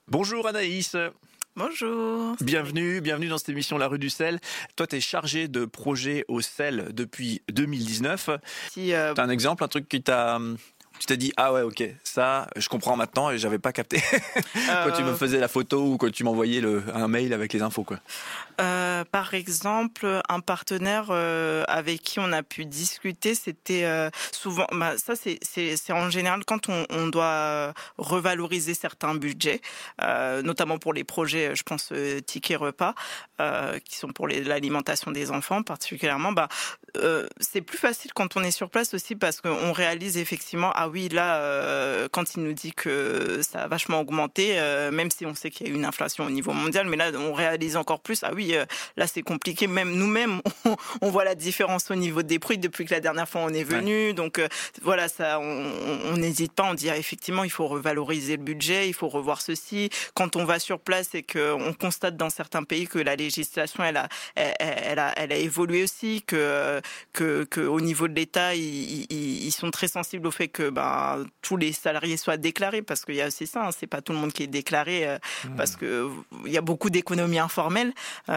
Bonjour Anaïs, Bonjour. bienvenue dans cette émission La Rue du Sel. Toi, tu es chargée de projet au Sel depuis 2019. T'as un exemple, un truc qui tu t'es dit, ah ouais, ok, ça, je comprends maintenant et j'avais pas capté quand tu me faisais la photo ou quand tu m'envoyais un mail avec les infos, quoi. Par exemple, un partenaire avec qui on a pu discuter, c'était souvent. Ça, c'est en général quand on doit revaloriser certains budgets, notamment pour les projets, je pense tickets repas, qui sont pour l'alimentation des enfants particulièrement. C'est plus facile quand on est sur place aussi parce qu'on réalise effectivement, ah oui, là, quand il nous dit que ça a vachement augmenté, même si on sait qu'il y a eu une inflation au niveau mondial, mais là, on réalise encore plus, ah oui, là, c'est compliqué. Même nous-mêmes, on voit la différence au niveau des prix depuis que la dernière fois on est venu. Ouais. Donc, voilà, ça, on n'hésite pas, on dit, ah, effectivement, il faut revaloriser le budget, il faut revoir ceci. Quand on va sur place et qu'on constate dans certains pays que la législation, elle a évolué aussi, que au niveau de l'État, ils sont très sensibles au fait que tous les salariés soient déclarés, parce qu'il y a aussi ça, hein, c'est pas tout le monde qui est déclaré, parce que il y a beaucoup d'économies informelles,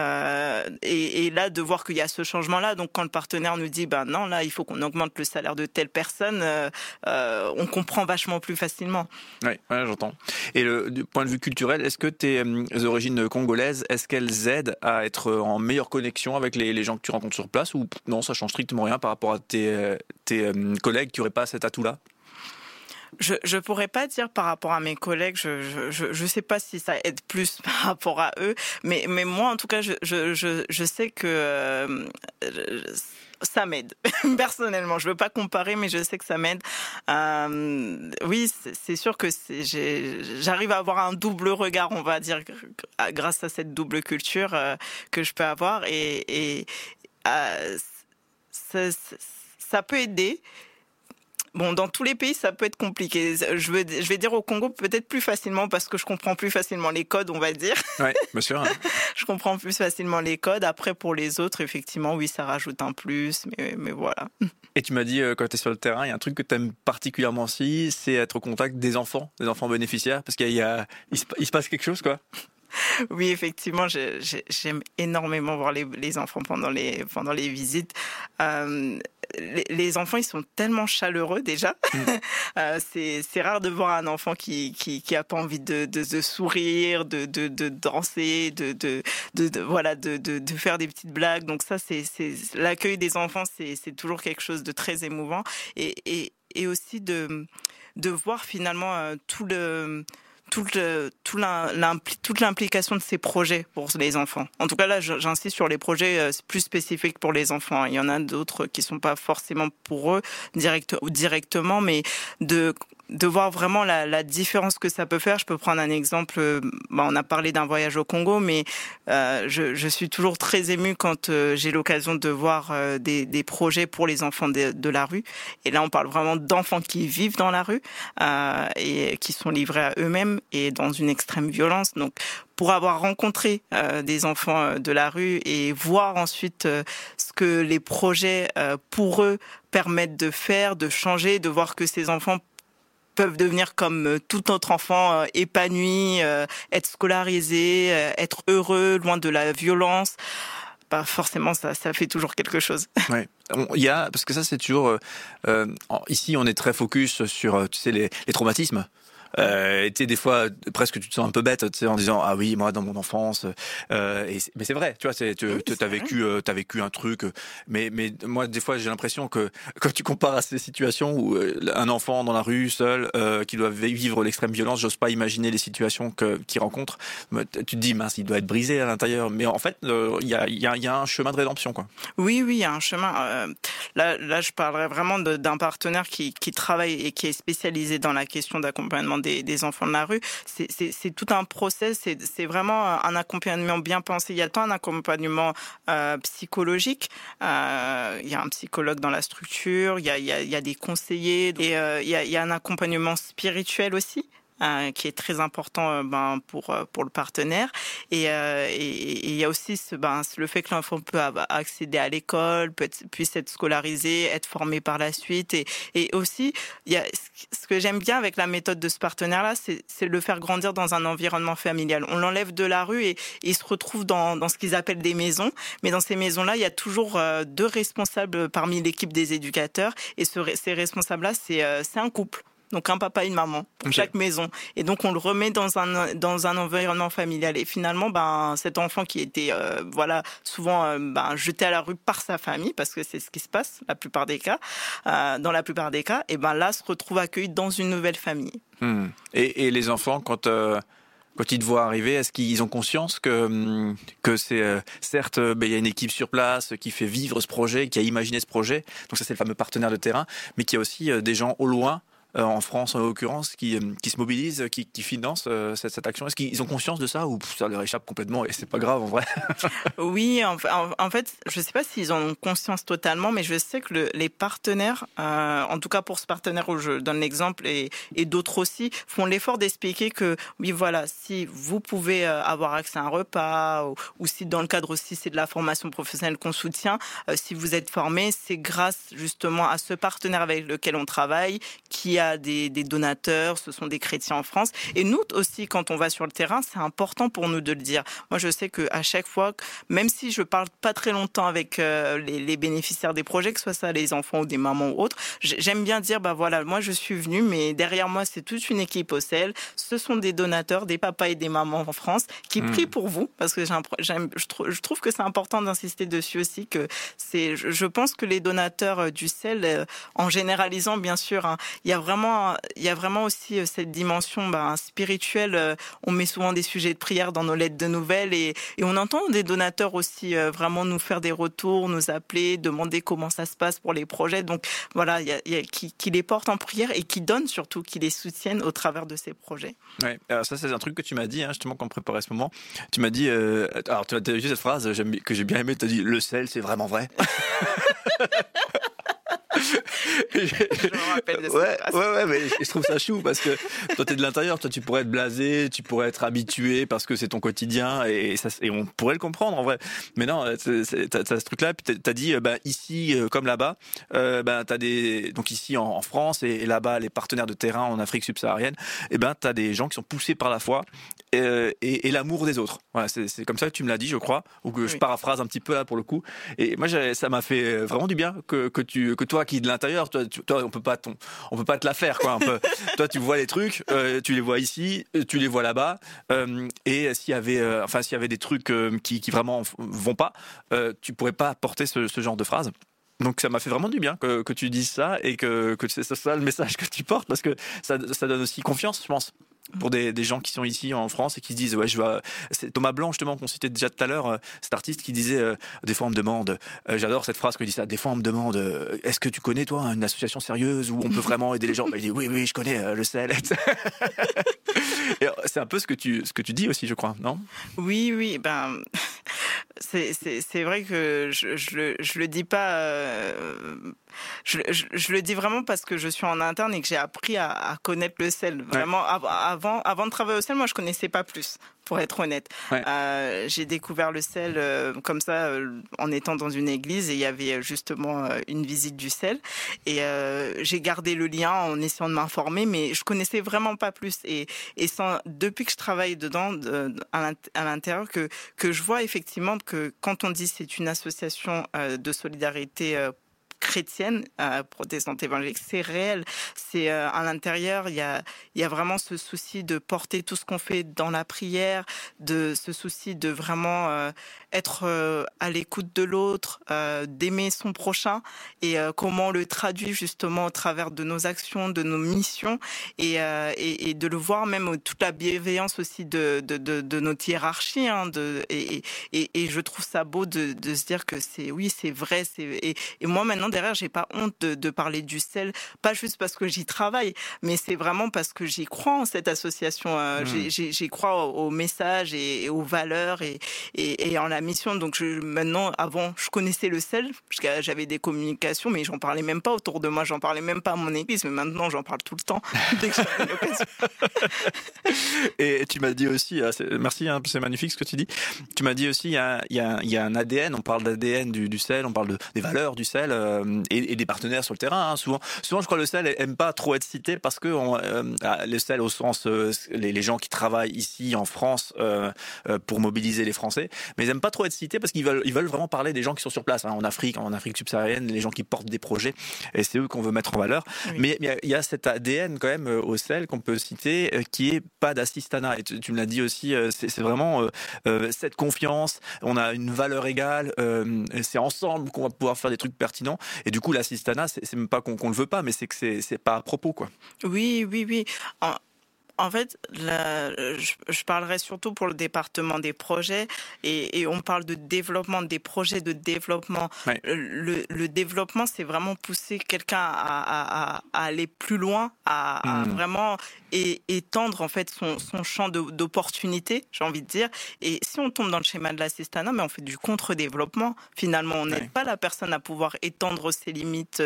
et là de voir qu'il y a ce changement-là, donc quand le partenaire nous dit non, là il faut qu'on augmente le salaire de telle personne, on comprend vachement plus facilement. Ouais, j'entends. Et du point de vue culturel, est-ce que tes origines congolaises, est-ce qu'elles aident à être en meilleure connexion avec les gens que tu rencontres sur place, ou non, ça change strictement rien par rapport à tes collègues qui n'auraient pas cet atout-là? Je pourrais pas dire par rapport à mes collègues, je sais pas si ça aide plus par rapport à eux, mais moi en tout cas je sais que ça m'aide personnellement. Je veux pas comparer, mais je sais que ça m'aide. Oui, c'est sûr que j'arrive à avoir un double regard, on va dire, grâce à cette double culture que je peux avoir, et ça peut aider. Bon, dans tous les pays, ça peut être compliqué. Je vais dire au Congo peut-être plus facilement parce que je comprends plus facilement les codes, on va dire. Oui, bien sûr. Je comprends plus facilement les codes. Après, pour les autres, effectivement, oui, ça rajoute un plus, mais voilà. Et tu m'as dit, quand tu es sur le terrain, il y a un truc que tu aimes particulièrement aussi, c'est être au contact des enfants bénéficiaires, parce qu'il se passe quelque chose, quoi. Oui, effectivement, j'aime énormément voir les enfants pendant les visites. Les enfants, ils sont tellement chaleureux déjà. C'est rare de voir un enfant qui a pas envie de sourire, de danser, de faire des petites blagues. Donc ça, c'est l'accueil des enfants, c'est toujours quelque chose de très émouvant, et aussi de voir finalement toute l'implication de ces projets pour les enfants. En tout cas, là, j'insiste sur les projets plus spécifiques pour les enfants. Il y en a d'autres qui sont pas forcément pour eux directement, mais de voir vraiment la différence que ça peut faire. Je peux prendre un exemple. On a parlé d'un voyage au Congo, mais je suis toujours très émue quand j'ai l'occasion de voir des projets pour les enfants de la rue. Et là, on parle vraiment d'enfants qui vivent dans la rue et qui sont livrés à eux-mêmes et dans une extrême violence. Donc, pour avoir rencontré des enfants de la rue et voir ensuite ce que les projets pour eux permettent de faire, de changer, de voir que ces enfants peuvent devenir comme tout autre enfant, épanoui, être scolarisé, être heureux, loin de la violence. Forcément, ça fait toujours quelque chose. Ouais. Parce que ça, c'est toujours... ici, on est très focus sur, tu sais, les traumatismes. Tu sais, des fois, presque tu te sens un peu bête, tu sais, en disant ah oui, moi dans mon enfance, mais c'est vrai, tu vois, t'as vécu un truc, mais moi des fois j'ai l'impression que quand tu compares à ces situations où un enfant dans la rue seul, qui doit vivre l'extrême violence, j'ose pas imaginer les situations qu'il rencontre. Tu te dis mince, il doit être brisé à l'intérieur, mais en fait il y a un chemin de rédemption, quoi. Oui, il y a un chemin. Là, je parlerais vraiment d'un partenaire qui travaille et qui est spécialisé dans la question d'accompagnement des enfants de la rue. C'est tout un process, c'est vraiment un accompagnement bien pensé. Il y a tant un accompagnement psychologique, il y a un psychologue dans la structure, il y a des conseillers, et il y a un accompagnement spirituel aussi. qui est très important pour le partenaire. Et il y a aussi le fait que l'enfant peut accéder à l'école, puisse être scolarisé, être formé par la suite. Et aussi, il y a ce que j'aime bien avec la méthode de ce partenaire-là, c'est le faire grandir dans un environnement familial. On l'enlève de la rue et il se retrouve dans ce qu'ils appellent des maisons. Mais dans ces maisons-là, il y a toujours deux responsables parmi l'équipe des éducateurs. Et ces responsables-là, c'est un couple. Donc un papa et une maman pour chaque maison. Et donc on le remet dans un environnement familial. Et finalement, cet enfant qui était souvent jeté à la rue par sa famille, parce que c'est ce qui se passe dans la plupart des cas, et là se retrouve accueilli dans une nouvelle famille. Et les enfants, quand ils te voient arriver, est-ce qu'ils ont conscience que c'est certes, il y a une équipe sur place qui fait vivre ce projet, qui a imaginé ce projet, donc ça c'est le fameux partenaire de terrain, mais qu'il y a aussi des gens au loin, en France en l'occurrence, qui se mobilisent, qui financent cette action. Est-ce qu'ils ont conscience de ça ou ça leur échappe complètement et c'est pas grave en vrai? Oui, en fait, je sais pas s'ils en ont conscience totalement, mais je sais que les partenaires, en tout cas pour ce partenaire où je donne l'exemple et d'autres aussi, font l'effort d'expliquer que oui, voilà, si vous pouvez avoir accès à un repas ou si dans le cadre aussi c'est de la formation professionnelle qu'on soutient, si vous êtes formé, c'est grâce justement à ce partenaire avec lequel on travaille, qui a des donateurs, ce sont des chrétiens en France. Et nous aussi, quand on va sur le terrain, c'est important pour nous de le dire. Moi, je sais qu'à chaque fois, même si je parle pas très longtemps avec les bénéficiaires des projets, que ce soit ça les enfants ou des mamans ou autres, j'aime bien dire, moi je suis venue, mais derrière moi, c'est toute une équipe au CEL. Ce sont des donateurs, des papas et des mamans en France qui prient pour vous, parce que je trouve que c'est important d'insister dessus aussi, que je pense que les donateurs du CEL, en généralisant bien sûr, il y a vraiment aussi cette dimension spirituelle. On met souvent des sujets de prière dans nos lettres de nouvelles et on entend des donateurs aussi vraiment nous faire des retours, nous appeler, demander comment ça se passe pour les projets. Donc voilà, qui les portent en prière et qui donnent surtout, qui les soutiennent au travers de ces projets. Ouais, alors ça c'est un truc que tu m'as dit justement quand on préparait ce moment. Tu m'as dit, alors tu as dit cette phrase que j'ai bien aimée, tu as dit le sel c'est vraiment vrai. Je me rappelle de cette phrase. Ouais, mais je trouve ça chou parce que toi t'es de l'intérieur, toi tu pourrais être blasé, tu pourrais être habitué parce que c'est ton quotidien et on pourrait le comprendre en vrai. Mais non, t'as ce truc-là, puis t'as dit ici comme là-bas, t'as donc ici en France et là-bas les partenaires de terrain en Afrique subsaharienne, t'as des gens qui sont poussés par la foi et l'amour des autres. Voilà, c'est comme ça que tu me l'as dit, je crois, ou que je paraphrase un petit peu là pour le coup. Et moi ça m'a fait vraiment du bien que toi qui es de l'intérieur, toi on peut pas te la faire quoi. Toi tu vois les trucs, tu les vois ici, tu les vois là-bas, et s'il y avait des trucs qui vraiment vont pas, tu pourrais pas porter ce genre de phrase. Donc ça m'a fait vraiment du bien que tu dises ça et que c'est ça le message que tu portes, parce que ça donne aussi confiance, je pense, pour des gens qui sont ici en France et qui se disent c'est Thomas Blanc justement qu'on citait déjà tout à l'heure, cet artiste qui disait des fois on me demande, j'adore cette phrase qu'il dit ça, des fois on me demande est-ce que tu connais toi une association sérieuse où on peut vraiment aider les gens. Il dit oui je connais le CEL. Et c'est un peu ce que tu dis aussi, je crois, non? Oui, c'est vrai que je le dis pas. Je le dis vraiment parce que je suis en interne et que j'ai appris à connaître le CEL. Vraiment, avant de travailler au CEL, moi je connaissais pas plus, pour être honnête. Ouais. J'ai découvert le CEL comme ça en étant dans une église et il y avait justement une visite du CEL et j'ai gardé le lien en essayant de m'informer, mais je connaissais vraiment pas plus et depuis que je travaille dedans à l'intérieur que je vois effectivement que quand on dit c'est une association de solidarité chrétienne, protestante évangélique, c'est réel. C'est à l'intérieur, il y a vraiment ce souci de porter tout ce qu'on fait dans la prière, de ce souci de vraiment être à l'écoute de l'autre, d'aimer son prochain et comment on le traduit justement au travers de nos actions, de nos missions et de le voir même toute la bienveillance aussi de notre hiérarchie. Et je trouve ça beau de se dire que c'est vrai. Et moi maintenant, derrière, j'ai pas honte de parler du sel, pas juste parce que j'y travaille, mais c'est vraiment parce que j'y crois en cette association. J'y crois au message et aux valeurs et en la mission. Donc maintenant, avant, je connaissais le sel, j'avais des communications, mais j'en parlais même pas autour de moi, j'en parlais même pas à mon église, mais maintenant j'en parle tout le temps dès que j'avais l'occasion. Et tu m'as dit aussi, merci, hein, c'est magnifique ce que tu dis. Tu m'as dit aussi, il y a un ADN, on parle d'ADN du sel, on parle des valeurs du sel et des partenaires sur le terrain. Hein. Souvent, je crois que le sel aime pas trop être cité parce que le sel au sens les gens qui travaillent ici en France pour mobiliser les Français, mais ils aiment pas trop être cités parce qu'ils veulent vraiment parler des gens qui sont sur place, hein, en Afrique subsaharienne, les gens qui portent des projets, et c'est eux qu'on veut mettre en valeur. Oui. Mais il y a cet ADN quand même au sel qu'on peut citer, qui est pas d'assistanat. Et tu me l'as dit aussi, c'est vraiment cette confiance. On a une valeur égale. C'est ensemble qu'on va pouvoir faire des trucs pertinents. Et du coup, l'assistanat, c'est même pas qu'on le veut pas, mais c'est que c'est pas à propos, quoi. Oui. En fait, je parlerai surtout pour le département des projets et on parle de développement, des projets de développement. Ouais. Le développement, c'est vraiment pousser quelqu'un à aller plus loin, à vraiment étendre en fait son champ d'opportunités, j'ai envie de dire. Et si on tombe dans le schéma de l'assistanat, mais on fait du contre-développement. Finalement, on n'aide pas la personne à pouvoir étendre ses limites,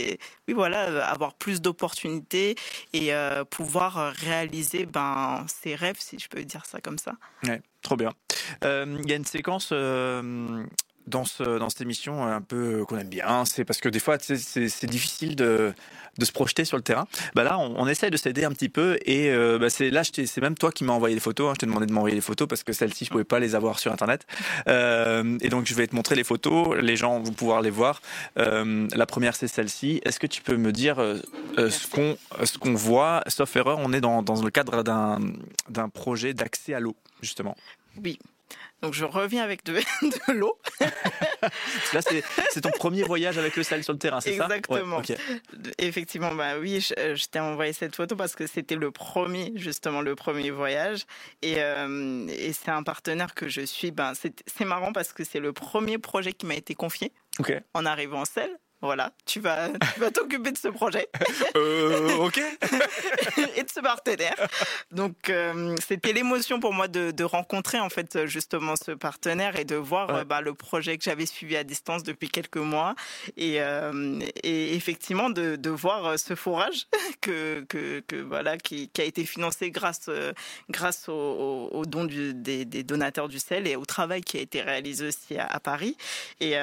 avoir plus d'opportunités et pouvoir réaliser ses rêves, si je peux dire ça comme ça. Ouais, trop bien. Il y a une séquence dans cette émission un peu qu'on aime bien, c'est parce que des fois c'est difficile de se projeter sur le terrain. Là on essaie de s'aider un petit peu et c'est même toi qui m'as envoyé les photos, hein. Je t'ai demandé de m'envoyer les photos parce que celles-ci je pouvais pas les avoir sur internet et donc je vais te montrer les photos, les gens vont pouvoir les voir. La première c'est celle-ci. Est-ce que tu peux me dire ce qu'on voit? Sauf erreur, on est dans le cadre d'un projet d'accès à l'eau, justement. Oui. Donc je reviens avec de l'eau. Là, c'est ton premier voyage avec le sel sur le terrain, c'est ça? Exactement. Ouais, okay. Effectivement, oui, je t'ai envoyé cette photo parce que c'était le premier voyage. Et c'est un partenaire que je suis. C'est marrant parce que c'est le premier projet qui m'a été confié en arrivant en sel. Voilà, tu vas t'occuper de ce projet. Ok. Et de ce partenaire. Donc, c'était l'émotion pour moi de rencontrer en fait justement ce partenaire et de voir le projet que j'avais suivi à distance depuis quelques mois et effectivement de voir ce forage qui a été financé grâce aux dons des donateurs du sel et au travail qui a été réalisé aussi à Paris. Et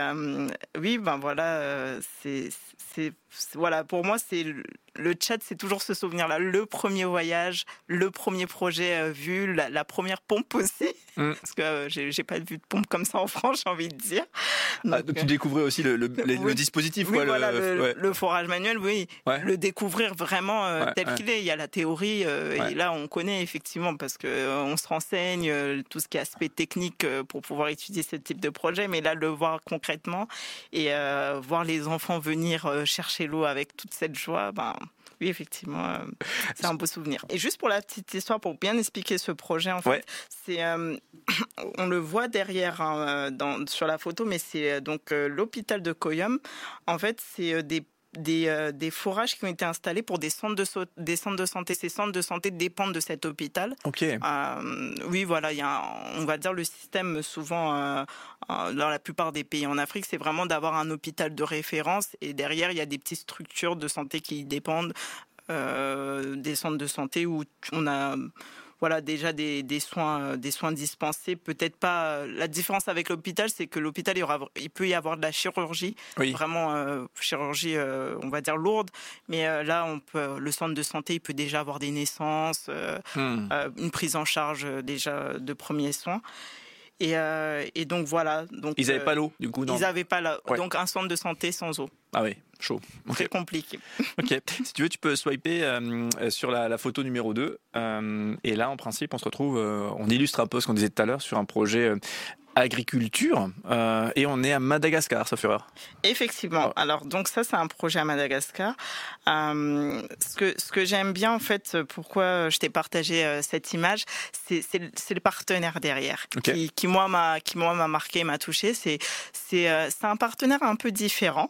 pour moi, c'est le Tchad, c'est toujours ce souvenir-là. Le premier voyage, le premier projet vu, la première pompe aussi. Parce que j'ai pas vu de pompe comme ça en France, j'ai envie de dire. Donc tu découvrais aussi le dispositif. Oui, le forage manuel, oui. Ouais. Le découvrir vraiment tel qu'il est. Il y a la théorie et là, on connaît effectivement parce qu'on se renseigne, tout ce qui est aspect technique pour pouvoir étudier ce type de projet. Mais là, le voir concrètement et voir les enfants venir chercher l'eau avec toute cette joie, oui, effectivement, c'est un beau souvenir. Et juste pour la petite histoire, pour bien expliquer ce projet, en fait, c'est, on le voit derrière sur la photo, mais c'est donc l'hôpital de Koyom. En fait, c'est des forages qui ont été installés pour des centres de santé. Ces centres de santé dépendent de cet hôpital. Ok. Oui, voilà, il y a, on va dire, le système souvent dans la plupart des pays en Afrique, c'est vraiment d'avoir un hôpital de référence et derrière il y a des petites structures de santé qui dépendent des centres de santé où on a déjà des soins dispensés. Peut-être pas. La différence avec l'hôpital, c'est que l'hôpital, il peut y avoir de la chirurgie, vraiment chirurgie, on va dire lourde. Mais là, le centre de santé, il peut déjà avoir des naissances, une prise en charge déjà de premiers soins. Et donc voilà. Donc, ils n'avaient pas l'eau, du coup, non? Ils n'avaient pas l'eau. Ouais. Donc un centre de santé sans eau. Ah oui, chaud. Très compliqué. Ok. Si tu veux, tu peux swiper sur la photo numéro 2. Et là, en principe, on se retrouve, on illustre un peu ce qu'on disait tout à l'heure sur un projet agriculture et on est à Madagascar, sauf erreur. Effectivement. Alors donc ça c'est un projet à Madagascar. Ce que j'aime bien en fait, pourquoi je t'ai partagé cette image, c'est le partenaire derrière qui moi m'a marqué, m'a touché. C'est un partenaire un peu différent.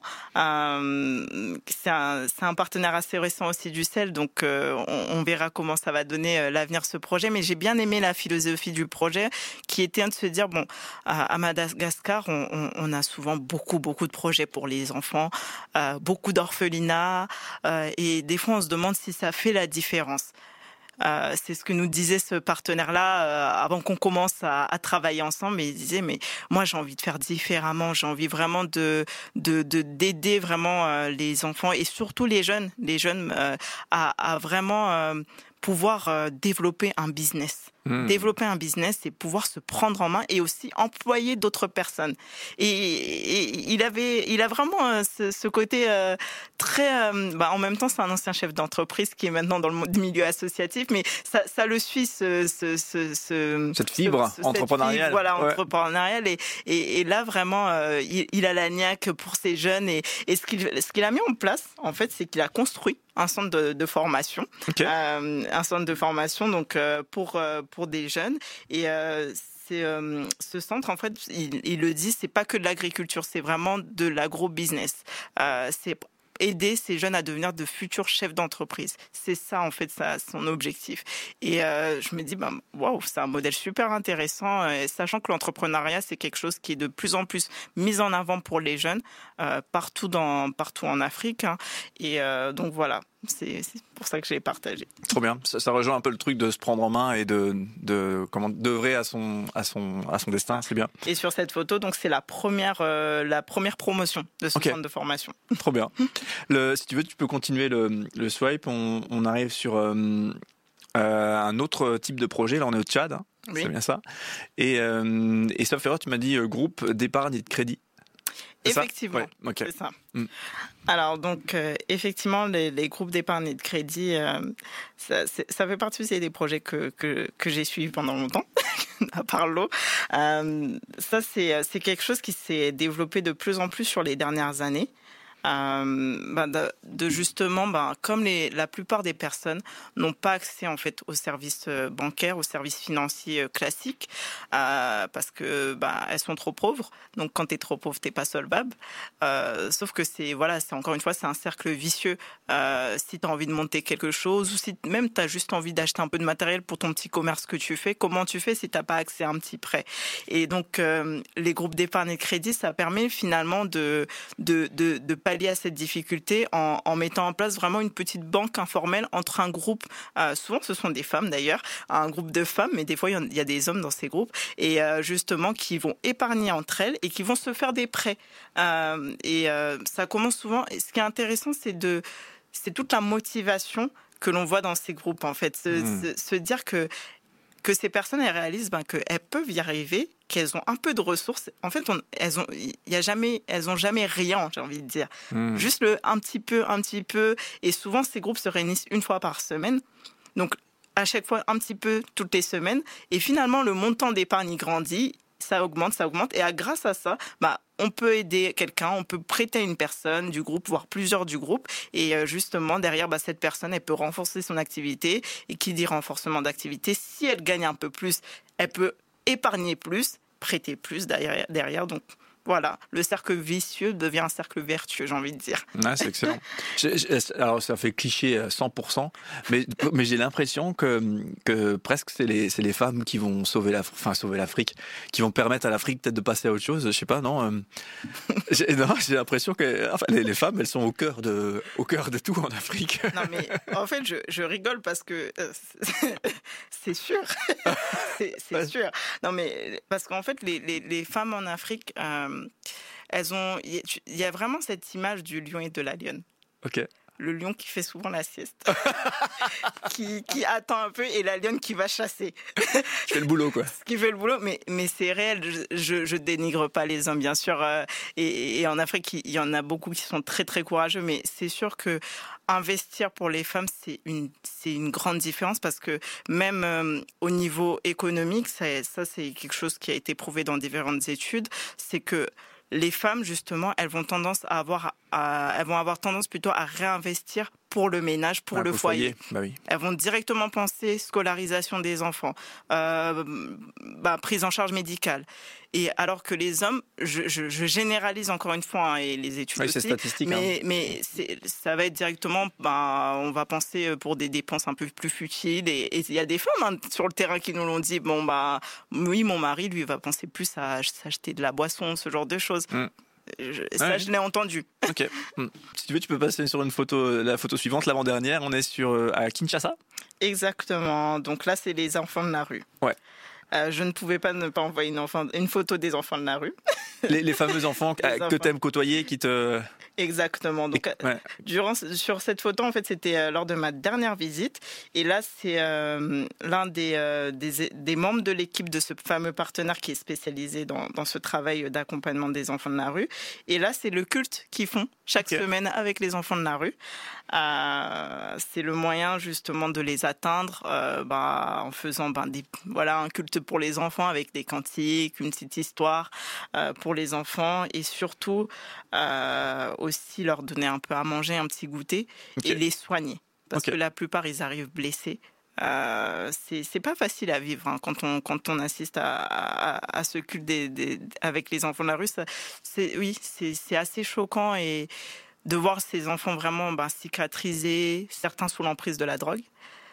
C'est un partenaire assez récent aussi du sel, donc on verra comment ça va donner l'avenir ce projet. Mais j'ai bien aimé la philosophie du projet, qui était de se dire bon, à Madagascar, on a souvent beaucoup de projets pour les enfants, beaucoup d'orphelinats, et des fois on se demande si ça fait la différence. C'est ce que nous disait ce partenaire-là avant qu'on commence à travailler ensemble. Et il disait mais moi j'ai envie de faire différemment, j'ai envie vraiment d'aider vraiment les enfants et surtout les jeunes à vraiment pouvoir développer un business. Développer un business, c'est pouvoir se prendre en main et aussi employer d'autres personnes. Et il a vraiment ce côté très... en même temps, c'est un ancien chef d'entreprise qui est maintenant dans le milieu associatif, mais ça le suit, cette fibre entrepreneuriale. Entrepreneuriale. Et là, vraiment, il a la niaque pour ces jeunes. Et ce qu'il a mis en place, en fait, c'est qu'il a construit un centre de formation, un centre de formation donc pour des jeunes et ce centre en fait il le dit, c'est pas que de l'agriculture, c'est vraiment de l'agro-business, c'est aider ces jeunes à devenir de futurs chefs d'entreprise. C'est ça, en fait, son objectif. Et je me dis, waouh, c'est un modèle super intéressant, sachant que l'entrepreneuriat, c'est quelque chose qui est de plus en plus mis en avant pour les jeunes, partout en Afrique. Hein. Et donc voilà. C'est pour ça que je l'ai partagé. Trop bien. Ça rejoint un peu le truc de se prendre en main et d'œuvrer à son destin. C'est bien. Et sur cette photo, donc c'est la première promotion de ce centre de formation. Trop bien. Si tu veux, tu peux continuer le swipe. On arrive sur un autre type de projet. Là, on est au Tchad. Hein. Oui. C'est bien ça. Et sauf erreur, tu m'as dit groupe d'épargne et de crédit. Effectivement, c'est ça. Alors donc effectivement les groupes d'épargne et de crédit, ça fait partie aussi des projets que j'ai suivis pendant longtemps, à part l'eau. Ça c'est quelque chose qui s'est développé de plus en plus sur les dernières années. Justement, comme la plupart des personnes n'ont pas accès en fait aux services bancaires, aux services financiers classiques, parce que elles sont trop pauvres. Donc quand t'es trop pauvre, t'es pas solvable. Sauf que c'est encore une fois c'est un cercle vicieux. Si t'as envie de monter quelque chose ou si même t'as juste envie d'acheter un peu de matériel pour ton petit commerce que tu fais, comment tu fais si t'as pas accès à un petit prêt? Et donc les groupes d'épargne et de crédit, ça permet finalement de pallier à cette difficulté en mettant en place vraiment une petite banque informelle entre un groupe, souvent ce sont des femmes d'ailleurs, un groupe de femmes, mais des fois il y a des hommes dans ces groupes, et justement qui vont épargner entre elles et qui vont se faire des prêts. Ça commence souvent, et ce qui est intéressant c'est toute la motivation que l'on voit dans ces groupes en fait, se dire que ces personnes elles réalisent qu'elles peuvent y arriver, qu'elles ont un peu de ressources. En fait, elles ont jamais rien, j'ai envie de dire. Juste un petit peu. Et souvent, ces groupes se réunissent une fois par semaine. Donc, à chaque fois, un petit peu toutes les semaines. Et finalement, le montant d'épargne grandit. Ça augmente. Et grâce à ça, on peut aider quelqu'un, on peut prêter à une personne du groupe, voire plusieurs du groupe. Et justement, derrière, cette personne, elle peut renforcer son activité. Et qui dit renforcement d'activité, si elle gagne un peu plus, elle peut épargner plus, prêter plus derrière. Donc, voilà, le cercle vicieux devient un cercle vertueux, j'ai envie de dire. Ouais, c'est excellent. Alors, ça fait cliché 100%, mais j'ai l'impression que presque c'est les femmes qui vont sauver l'Afrique, qui vont permettre à l'Afrique peut-être de passer à autre chose. Je sais pas, non. J'ai l'impression que les femmes, elles sont au cœur de tout en Afrique. Non, mais en fait, je rigole parce que c'est sûr, c'est sûr. Non, mais parce qu'en fait, les femmes en Afrique. Il y a vraiment cette image du lion et de la lionne. Ok. Le lion qui fait souvent la sieste, qui attend un peu, et la lionne qui va chasser. Qui fait le boulot, quoi. Qui fait le boulot, mais c'est réel. Je dénigre pas les hommes, bien sûr. Et en Afrique, il y en a beaucoup qui sont très très courageux, mais c'est sûr que investir pour les femmes, c'est une grande différence parce que même au niveau économique, ça c'est quelque chose qui a été prouvé dans différentes études, c'est que les femmes, justement, elles vont avoir tendance plutôt à réinvestir pour le ménage, pour le foyer. Bah oui. Elles vont directement penser scolarisation des enfants, prise en charge médicale. Et alors que les hommes, je généralise encore une fois, hein, et les études aussi, c'est statistique, mais ça va être directement, on va penser pour des dépenses un peu plus futiles. Et il y a des femmes sur le terrain qui nous l'ont dit. Oui, mon mari, lui, va penser plus à s'acheter de la boisson, ce genre de choses. Je l'ai entendu. Ok. Si tu veux, tu peux passer sur une photo, la photo suivante, l'avant-dernière. On est à Kinshasa. Exactement. Donc là, c'est les enfants de la rue. Ouais. Je ne pouvais pas ne pas envoyer une photo des enfants de la rue. Les fameux enfants que tu aimes côtoyer, qui te... Exactement. Donc, sur cette photo, en fait, c'était lors de ma dernière visite. Et là, c'est l'un des membres de l'équipe de ce fameux partenaire qui est spécialisé dans ce travail d'accompagnement des enfants de la rue. Et là, c'est le culte qu'ils font chaque semaine avec les enfants de la rue. C'est le moyen justement de les atteindre en faisant un culte pour les enfants avec des cantiques, une petite histoire pour les enfants et surtout aussi leur donner un peu à manger, un petit goûter et les soigner parce que la plupart ils arrivent blessés. C'est pas facile à vivre quand on assiste à ce culte avec les enfants de la rue. C'est assez choquant et de voir ces enfants vraiment cicatrisés, certains sous l'emprise de la drogue.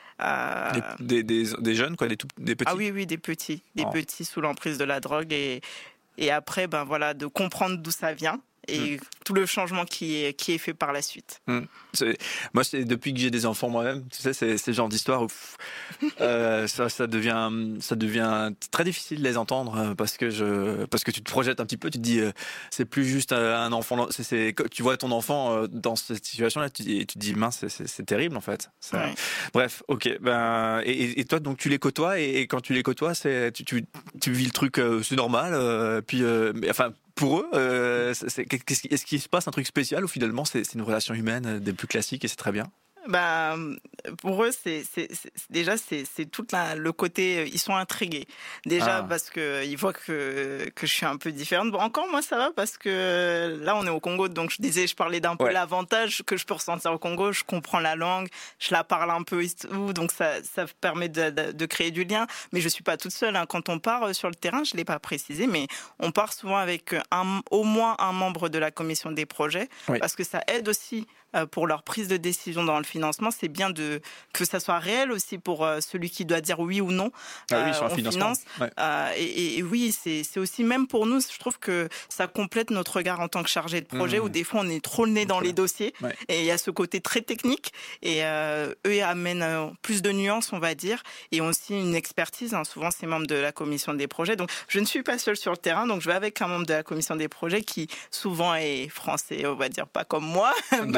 Des jeunes, quoi, des petits. Ah oui, des petits sous l'emprise de la drogue et après, de comprendre d'où ça vient. Et tout le changement qui est fait par la suite. Moi, c'est depuis que j'ai des enfants moi-même, tu sais, c'est ce genre d'histoire où ça devient très difficile de les entendre parce que tu te projettes un petit peu, tu te dis c'est plus juste un enfant, tu vois ton enfant dans cette situation-là, tu te dis mince, c'est terrible en fait. Ouais. Bref, ok, et toi donc tu les côtoies et quand tu les côtoies, tu vis le truc, c'est normal, pour eux, est-ce qu'il se passe un truc spécial ou finalement c'est une relation humaine des plus classiques et c'est très bien? Pour eux, c'est tout le côté, ils sont intrigués. Déjà parce que ils voient que je suis un peu différente. Bon, encore moi ça va parce que là on est au Congo, donc je parlais d'un peu l'avantage que je peux ressentir au Congo. Je comprends la langue, je la parle un peu, donc ça permet de créer du lien. Mais je suis pas toute seule. Quand on part sur le terrain, je l'ai pas précisé, mais on part souvent avec au moins un membre de la commission des projets, parce que ça aide aussi. Pour leur prise de décision dans le financement, c'est bien que ça soit réel aussi pour celui qui doit dire oui ou non. Sur le financement. Finance. Et oui, c'est aussi même pour nous, je trouve que ça complète notre regard en tant que chargé de projet où des fois on est trop le nez dans les dossiers et il y a ce côté très technique et eux amènent plus de nuances, on va dire, et aussi une expertise. Souvent, c'est membres de la commission des projets. Donc, je ne suis pas seule sur le terrain, donc je vais avec un membre de la commission des projets qui souvent est français, on va dire, pas comme moi.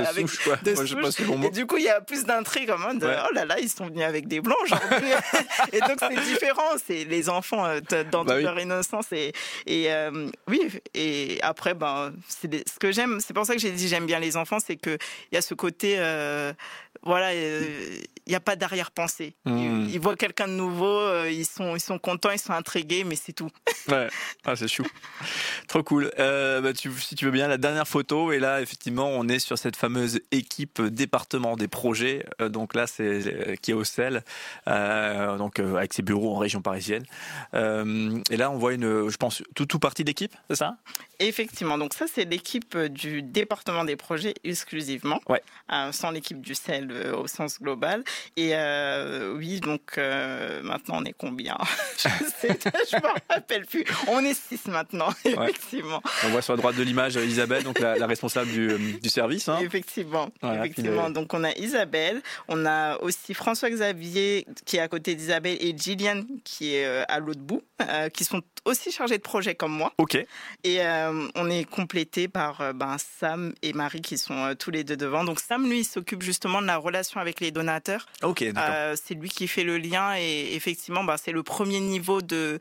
Et du coup, il y a plus d'intrigue en mode oh là là, ils sont venus avec des blancs aujourd'hui. Et donc, c'est différent. C'est les enfants dans toute leur innocence. Et après, ce que j'aime, c'est pour ça que j'ai dit j'aime bien les enfants, c'est qu'il y a ce côté, il n'y a pas d'arrière-pensée. Ils voient quelqu'un de nouveau, ils sont contents, ils sont intrigués, mais c'est tout. C'est chou. Trop cool. Si tu veux bien, la dernière photo, et là, effectivement, on est sur cette fameuse équipe département des projets. Donc là, c'est qui est au CEL, avec ses bureaux en région parisienne. Et là, on voit je pense, tout partie de l'équipe, c'est ça? Effectivement. Donc ça, c'est l'équipe du département des projets exclusivement, sans l'équipe du CEL au sens global. Et donc maintenant, on est combien? Je me rappelle plus. On est 6 maintenant, effectivement. On voit sur la droite de l'image Isabelle, donc la responsable du service. Effectivement. Donc on a Isabelle, on a aussi François-Xavier qui est à côté d'Isabelle et Gillian qui est à l'autre bout qui sont aussi chargés de projets comme moi. Ok. Et on est complété par Sam et Marie qui sont tous les deux devant. Donc Sam, lui, il s'occupe justement de la relation avec les donateurs. Ok, d'accord. C'est lui qui fait le lien et effectivement, c'est le premier niveau de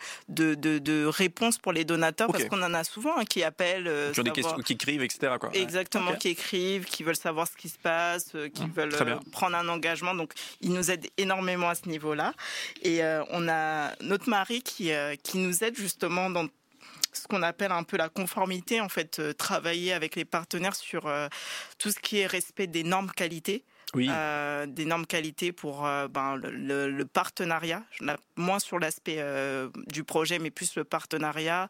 réponse pour les donateurs parce qu'on en a souvent qui appellent. Qui ont des questions, qui écrivent, etc. Quoi. Exactement, qui écrivent, qui veulent savoir ce qui se passe, qui veulent prendre un engagement. Donc, ils nous aident énormément à ce niveau-là. Et on a notre Marie qui nous aide justement dans ce qu'on appelle un peu la conformité, en fait, travailler avec les partenaires sur tout ce qui est respect des normes qualité. Oui. Des normes qualité pour le partenariat, moins sur l'aspect du projet, mais plus le partenariat.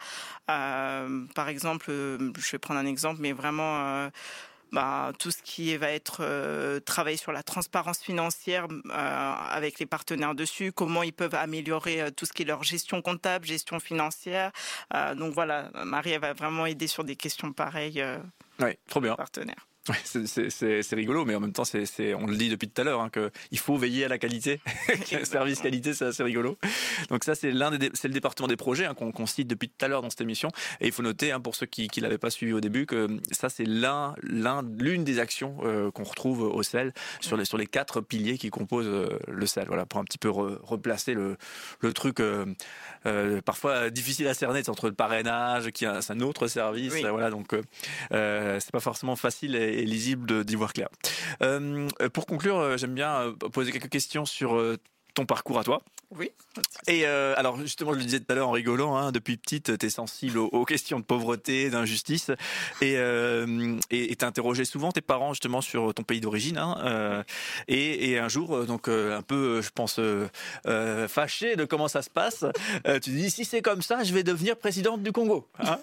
Par exemple, je vais prendre un exemple, mais vraiment tout ce qui va être travailler sur la transparence financière avec les partenaires dessus, comment ils peuvent améliorer tout ce qui est leur gestion comptable, gestion financière. Donc voilà, Marie, elle va vraiment aider sur des questions pareilles. Ouais, trop bien. Partenaires. Ouais, c'est rigolo, mais en même temps, on le dit depuis tout à l'heure, qu'il faut veiller à la qualité. Service qualité, c'est assez rigolo. Donc ça, c'est le département des projets qu'on cite depuis tout à l'heure dans cette émission. Et il faut noter, pour ceux qui l'avaient pas suivi au début, que ça, c'est l'une des actions qu'on retrouve au CEL sur les 4 piliers qui composent le CEL. Voilà, pour un petit peu replacer le truc parfois difficile à cerner entre le parrainage, qui est un autre service. Oui. Voilà, donc c'est pas forcément facile et lisible d'y voir clair. Pour conclure, j'aime bien poser quelques questions sur ton parcours à toi. Oui. Et alors justement, je le disais tout à l'heure en rigolant, depuis petite, t'es sensible aux questions de pauvreté, d'injustice, et t'as interrogé souvent tes parents justement sur ton pays d'origine, et un jour, donc un peu, je pense, fâché de comment ça se passe, tu dis si c'est comme ça, je vais devenir présidente du Congo.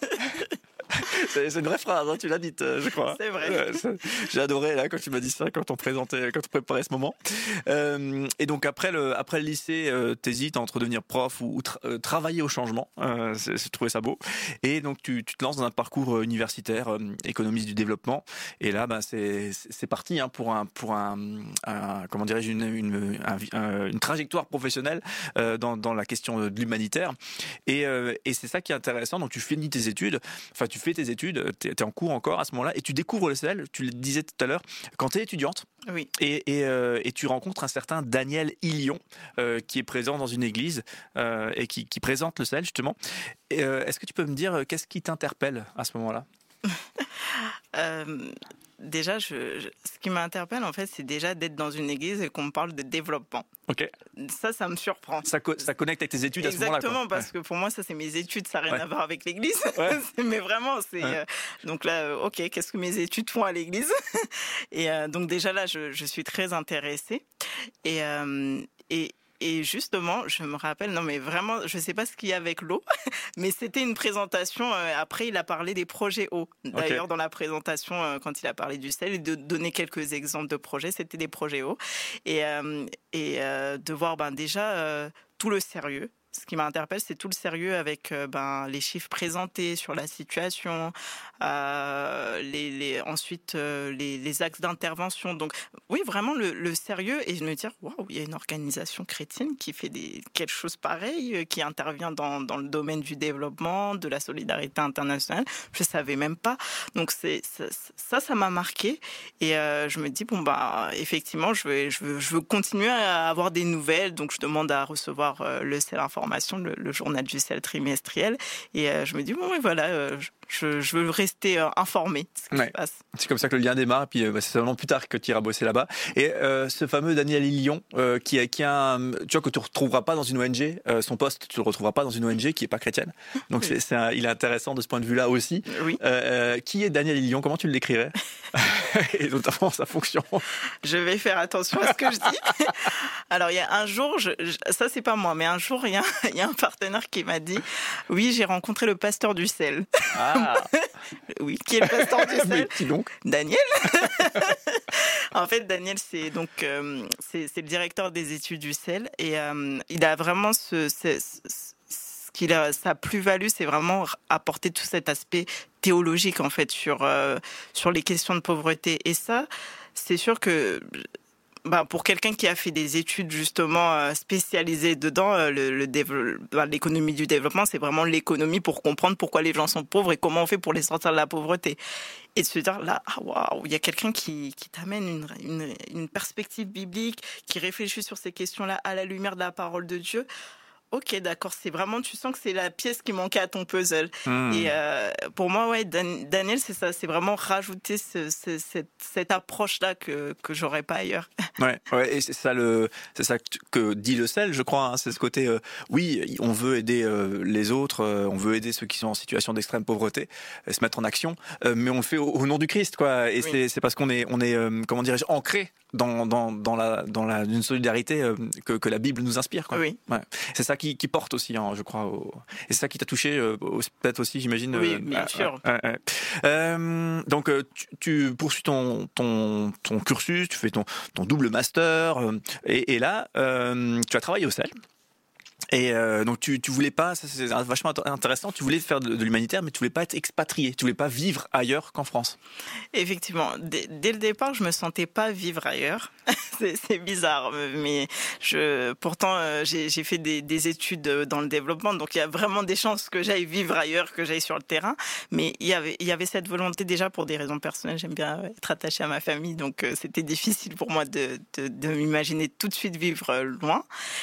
C'est une vraie phrase, tu l'as dite, je crois. C'est vrai. J'ai adoré là quand tu m'as dit ça, quand on préparait ce moment. Et donc après le lycée, t'hésites entre devenir prof ou travailler au changement. J'ai trouvé ça beau. Et donc tu te lances dans un parcours universitaire, économiste du développement. Et là, c'est parti pour un comment dirais-je, une trajectoire professionnelle dans la question de l'humanitaire. Et c'est ça qui est intéressant. Donc tu finis tes études. Enfin, tu fais tes études, tu es en cours encore à ce moment-là, et tu découvres le CEL, tu le disais tout à l'heure, quand tu es étudiante. Oui. Et tu rencontres un certain Daniel Hillion, qui est présent dans une église, et qui présente le CEL, justement. Est-ce que tu peux me dire qu'est-ce qui t'interpelle à ce moment-là ? Déjà, ce qui m'interpelle, en fait, c'est déjà d'être dans une église et qu'on me parle de développement. Ok. Ça me surprend. Ça connecte avec tes études à ce moment-là. Exactement, parce que pour moi, ça, c'est mes études, ça n'a rien à voir avec l'église. Ouais. Mais vraiment, c'est... donc là, ok, qu'est-ce que mes études font à l'église ? Et donc déjà là, je suis très intéressée. Et justement, je me rappelle, non mais vraiment, je ne sais pas ce qu'il y a avec l'eau, mais c'était une présentation, après il a parlé des projets eau. D'ailleurs, dans la présentation, quand il a parlé du CEL, et de donner quelques exemples de projets, c'était des projets eau. Et de voir déjà tout le sérieux. Ce qui m'interpelle, c'est tout le sérieux avec les chiffres présentés sur la situation, ensuite les axes d'intervention. Donc oui, vraiment le sérieux, et je me dire waouh, il y a une organisation chrétienne qui fait quelque chose pareil, qui intervient dans le domaine du développement, de la solidarité internationale. Je savais même pas. Donc ça m'a marqué, et je me dis effectivement, je veux continuer à avoir des nouvelles. Donc je demande à recevoir le CEL Information, le journal du CEL trimestriel, et je me dis je veux rester informé de ce qui se passe. C'est comme ça que le lien démarre, et puis c'est seulement plus tard que tu iras bosser là-bas. Et ce fameux Daniel Hillion, qui a que tu retrouveras pas dans une ONG, son poste tu le retrouveras pas dans une ONG qui est pas chrétienne. Donc oui. Il est intéressant de ce point de vue-là aussi. Oui. Qui est Daniel Hillion ? Comment tu le décrirais ? Et notamment sa fonction. Je vais faire attention à ce que je dis. Alors il y a un jour, ça c'est pas moi, mais un jour il y a un partenaire qui m'a dit oui, j'ai rencontré le pasteur du CEL. Ah. Oui, qui est le pasteur du CEL ? Mais qui donc ? Daniel. En fait, Daniel, c'est le directeur des études du CEL, et il a vraiment sa plus-value, c'est vraiment apporter tout cet aspect théologique en fait sur les questions de pauvreté. Et ça, c'est sûr que pour quelqu'un qui a fait des études justement spécialisées dedans, l'économie du développement, c'est vraiment l'économie pour comprendre pourquoi les gens sont pauvres et comment on fait pour les sortir de la pauvreté. Et de se dire là, waouh, il y a quelqu'un qui t'amène une perspective biblique, qui réfléchit sur ces questions-là à la lumière de la parole de Dieu. Ok, d'accord, c'est vraiment, tu sens que c'est la pièce qui manquait à ton puzzle. Et pour moi, ouais, Daniel, c'est ça, c'est vraiment rajouter cette approche-là que j'aurais pas ailleurs. Ouais, et c'est ça que dit le sel, je crois. Hein, c'est ce côté, oui, on veut aider les autres, on veut aider ceux qui sont en situation d'extrême pauvreté, se mettre en action, mais on le fait au nom du Christ, quoi. Et oui. c'est parce qu'on est comment dirais-je, ancré dans une solidarité que la Bible nous inspire, quoi. Oui. Ouais. C'est ça qui porte aussi, hein, je crois. Et c'est ça qui t'a touché, peut-être aussi, j'imagine. Oui, bien sûr. Donc, tu poursuis ton cursus, tu fais ton double master, et là, tu as travaillé au CEL. Et donc tu voulais pas, ça c'est vachement intéressant, tu voulais faire de l'humanitaire, mais tu voulais pas être expatrié, tu voulais pas vivre ailleurs qu'en France. Effectivement, dès le départ, je me sentais pas vivre ailleurs. c'est bizarre, mais pourtant j'ai fait des études dans le développement, donc il y a vraiment des chances que j'aille vivre ailleurs, que j'aille sur le terrain. Mais il y avait cette volonté déjà pour des raisons personnelles. J'aime bien être attachée à ma famille, donc c'était difficile pour moi de m'imaginer tout de suite vivre loin.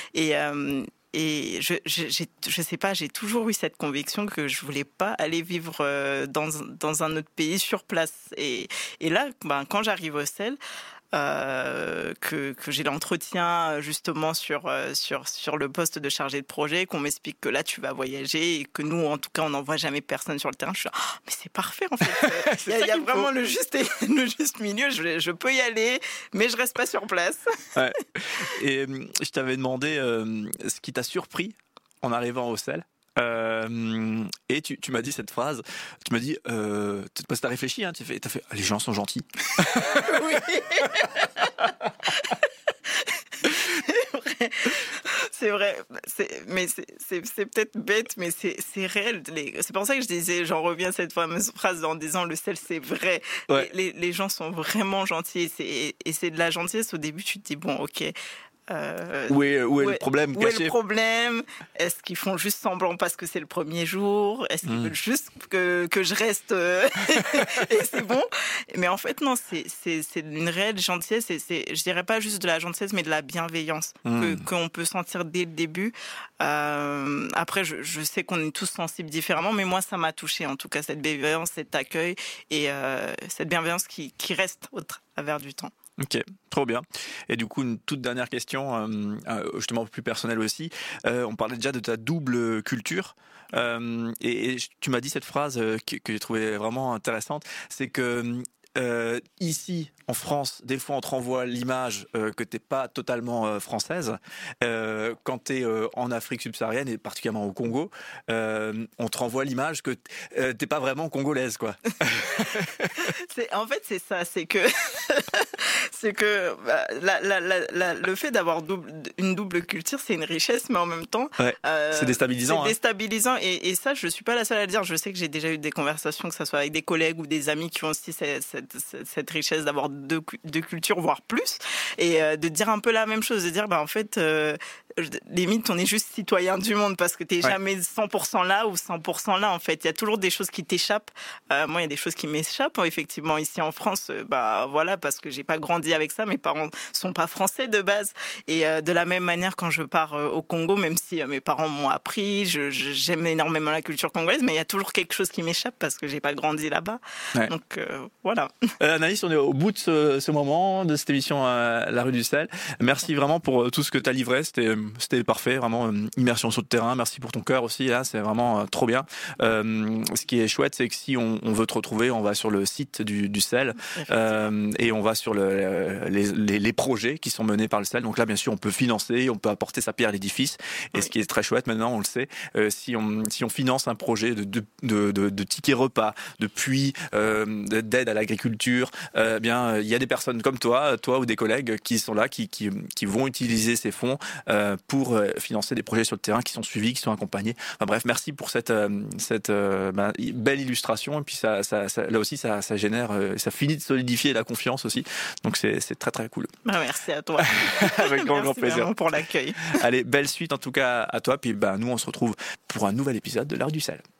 Et je sais pas, j'ai toujours eu cette conviction que je voulais pas aller vivre dans un autre pays sur place. Et là, quand j'arrive au CEL, que j'ai l'entretien justement sur le poste de chargé de projet, qu'on m'explique que là tu vas voyager et que nous en tout cas on n'envoie jamais personne sur le terrain. Je suis mais c'est parfait en fait. Il y a vraiment le juste milieu. Je peux y aller, mais je reste pas sur place. Ouais. Et je t'avais demandé ce qui t'a surpris en arrivant au CEL. Et tu m'as dit cette phrase, tu m'as dit, parce que t'as réfléchi, hein, t'as fait, les gens sont gentils. Oui. C'est vrai, mais c'est peut-être bête, mais c'est réel. C'est pour ça que je disais, j'en reviens à cette fameuse phrase en disant le sel, c'est vrai. Ouais. Les gens sont vraiment gentils et c'est de la gentillesse. Au début, tu te dis bon, ok. Où est le problème caché ? Où est le problème ? Est-ce qu'ils font juste semblant parce que c'est le premier jour ? Est-ce qu'ils veulent juste que je reste et c'est bon ? Mais en fait non, c'est une réelle gentillesse et je dirais pas juste de la gentillesse mais de la bienveillance qu'on peut sentir dès le début. Après je sais qu'on est tous sensibles différemment, mais moi ça m'a touchée en tout cas cette bienveillance, cet accueil et cette bienveillance qui reste au travers du temps. Ok, trop bien. Et du coup, une toute dernière question, justement plus personnelle aussi. On parlait déjà de ta double culture. Et tu m'as dit cette phrase que j'ai trouvée vraiment intéressante. C'est que ici, en France, des fois on te renvoie l'image que t'es pas totalement française. Quand t'es en Afrique subsaharienne et particulièrement au Congo, on te renvoie l'image que t'es pas vraiment congolaise, quoi. En fait, c'est ça, c'est que le fait d'avoir une double culture, c'est une richesse, mais en même temps, c'est déstabilisant. C'est déstabilisant, et ça, je suis pas la seule à le dire. Je sais que j'ai déjà eu des conversations, que ça soit avec des collègues ou des amis qui ont aussi cette richesse d'avoir deux cultures, voire plus, et de dire un peu la même chose, de dire, en fait, limite, on est juste citoyen du monde parce que t'es jamais 100% là ou 100% là, en fait. Il y a toujours des choses qui t'échappent. Moi, il y a des choses qui m'échappent, effectivement, ici en France, voilà, parce que j'ai pas grandi avec ça. Mes parents sont pas français de base. Et de la même manière, quand je pars au Congo, même si mes parents m'ont appris, j'aime énormément la culture congolaise, mais il y a toujours quelque chose qui m'échappe parce que j'ai pas grandi là-bas. Ouais. Donc, voilà. Anaïs, on est au bout de ce moment, de cette émission à La Rue du Sel. Merci vraiment pour tout ce que tu as livré. C'était parfait, vraiment immersion sur le terrain. Merci pour ton cœur aussi, là, c'est vraiment trop bien. Ce qui est chouette, c'est que si on veut te retrouver, on va sur le site du CEL et on va sur les projets qui sont menés par le CEL. Donc là, bien sûr, on peut financer, on peut apporter sa pierre à l'édifice. Et ce qui est très chouette maintenant, on le sait, si on finance un projet de tickets repas, de puits, d'aide à l'agriculture, bien, il y a des personnes comme toi ou des collègues qui sont là, qui vont utiliser ces fonds pour financer des projets sur le terrain qui sont suivis, qui sont accompagnés. Enfin bref, merci pour cette belle illustration. Et puis ça là aussi, ça génère, ça finit de solidifier la confiance aussi. Donc c'est très très cool. Merci à toi. Avec grand plaisir pour l'accueil. Allez, belle suite en tout cas à toi. Puis nous, on se retrouve pour un nouvel épisode de l'Heure du Sel.